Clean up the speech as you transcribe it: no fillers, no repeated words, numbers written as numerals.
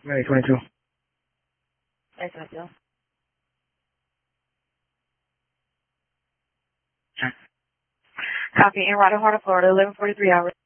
May 22. May 22. Copy in Raleigh, Florida, 11:43 hours.